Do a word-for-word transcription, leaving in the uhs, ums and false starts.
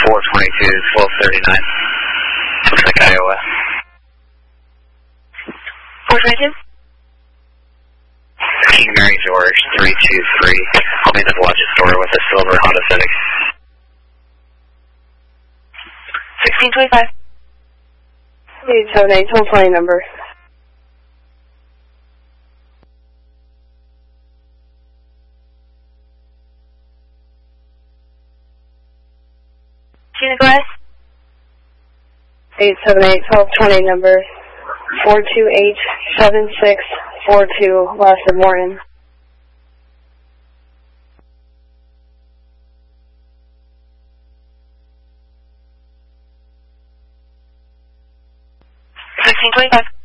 four twenty-two, twelve thirty-nine. Looks like Iowa. four twenty-two? King Mary George, three two three. I'll be at the Watch Store with a silver Honda Civic. sixteen twenty-five. eight seven eight, twelve twenty number. Gina, go ahead. eight seven eight, twelve twenty number. four two eight, seven six four two, last of Morton. sixteen twenty-five.